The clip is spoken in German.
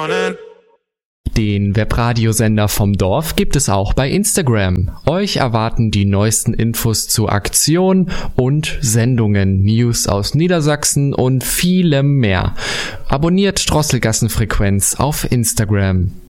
morning. Den Webradiosender vom Dorf gibt es auch bei Instagram. Euch erwarten die neuesten Infos zu Aktionen und Sendungen, News aus Niedersachsen und vielem mehr. Abonniert Drosselgassenfrequenz auf Instagram.